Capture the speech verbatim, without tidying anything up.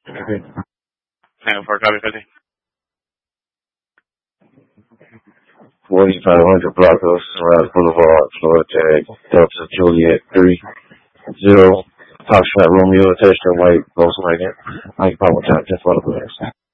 Okay. Hang on for a copy, fifty. forty-five hundred Broncos, Sunrise Boulevard, Florida Tag, Delta Juliet three zero, Foxtrot Romeo, Touchdown White, Volkswagen, Mike Power Top, ten photographs.